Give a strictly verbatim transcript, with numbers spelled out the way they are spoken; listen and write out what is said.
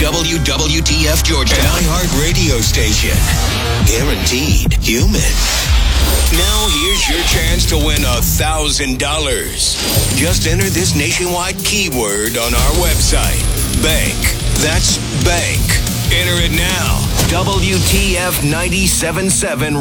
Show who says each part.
Speaker 1: W W T F Georgia, an iHeart radio station. Guaranteed human. Now here's your chance to win a thousand dollars. Just enter this nationwide keyword on our website. Bank. That's bank. Enter it now. W T F nine seven seven